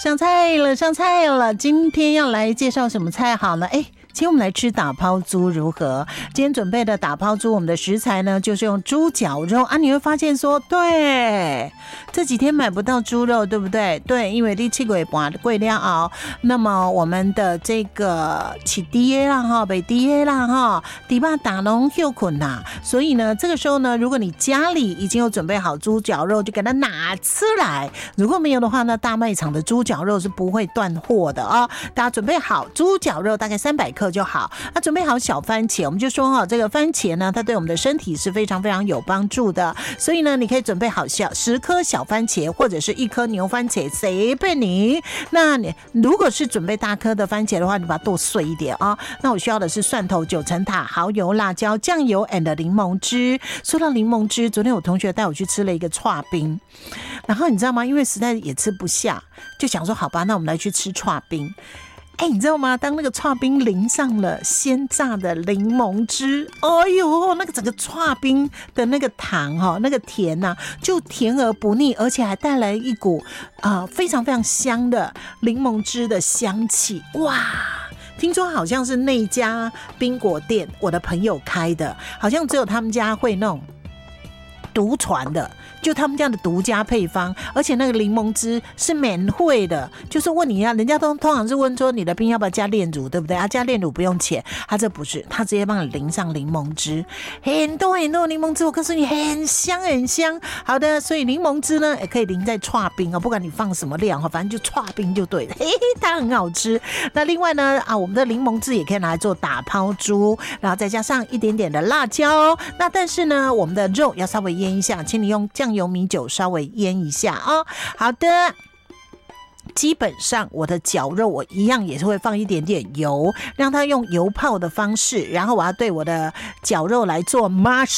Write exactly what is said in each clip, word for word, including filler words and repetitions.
上菜了，上菜了！今天要来介绍什么菜好呢？哎，今天我们来吃打抛猪如何？今天准备的打抛猪，我们的食材呢就是用猪脚肉啊。你会发现说，对，这几天买不到猪肉，对不对？对，因为你七月半贵了哦。那么我们的这个起低啦哈，北低啦哈，底巴打龙又捆呐，所以呢，这个时候呢，如果你家里已经有准备好猪脚肉，就给它拿出来。如果没有的话呢，大卖场的猪脚肉是不会断货的啊、哦。大家准备好猪脚肉，大概三百克就好。那准备好小番茄，我们就说哈、哦，这个番茄呢，它对我们的身体是非常非常有帮助的。所以呢，你可以准备好小十颗小番茄，或者是一颗牛番茄，随便你。那你如果是准备大颗的番茄的话，你把它剁碎一点啊、哦。那我需要的是蒜头、九层塔、蚝油、辣椒、酱油 and 柠檬汁。说到柠檬汁，昨天我同学带我去吃了一个剉冰，然后你知道吗？因为实在也吃不下，就想说好吧，那我们来去吃剉冰。哎，你知道吗？当那个剉冰淋上了鲜榨的柠檬汁，哎呦，那个整个剉冰的那个糖哈、哦，那个甜呐、啊，就甜而不腻，而且还带来一股啊、呃、非常非常香的柠檬汁的香气，哇！听说好像是那家冰果店，我的朋友开的，好像只有他们家会那种独传的，就他们家的独家配方，而且那个柠檬汁是免费的，就是问你啊，人家通通常是问说你的冰要不要加炼乳，对不对啊？加炼乳不用钱，他这不是，他直接帮你淋上柠檬汁，很多很多柠檬汁，我告诉你很香很香。好的，所以柠檬汁呢也可以淋在剉冰哦，不管你放什么量哈，反正就剉冰就对了，嘿嘿，它很好吃。那另外呢啊，我们的柠檬汁也可以拿来做打抛猪，然后再加上一点点的辣椒。那但是呢，我们的肉要稍微腌一下，请你用酱油米酒稍微腌一下啊、哦。好的。基本上我的绞肉我一样也是会放一点点油，让它用油泡的方式，然后我要对我的绞肉来做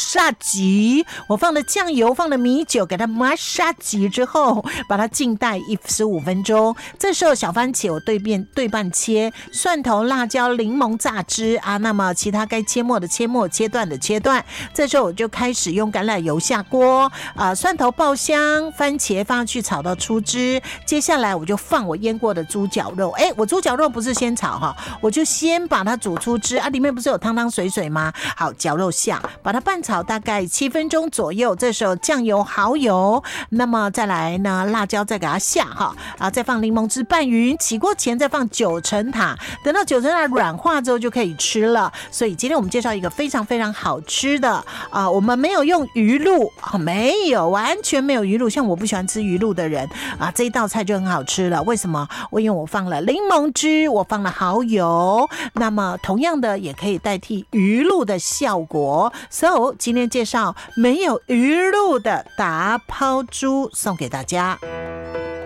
massage。 我放了酱油，放了米酒，给它 massage 之后把它静待十五分钟。这时候小番茄我对半对半切，蒜头、辣椒、柠檬榨汁啊，那么其他该切末的切末，切断的切断。这时候我就开始用橄榄油下锅啊，蒜头爆香，番茄放上去炒到出汁。接下来我就放我腌过的猪脚肉，哎，我猪脚肉不是先炒哈，我就先把它煮出汁啊，里面不是有汤汤水水吗？好，绞肉下，把它拌炒大概七分钟左右。这时候酱油、蚝油，那么再来呢，辣椒再给它下哈，然后再放柠檬汁拌匀。起锅前再放九层塔，等到九层塔软化之后就可以吃了。所以今天我们介绍一个非常非常好吃的啊，我们没有用鱼露啊，没有，完全没有鱼露。像我不喜欢吃鱼露的人啊，这一道菜就很好吃了。为什么？我因为我放了柠檬汁，我放了蚝油，那么同样的也可以代替鱼露的效果。So 今天介绍没有鱼露的打抛猪送给大家。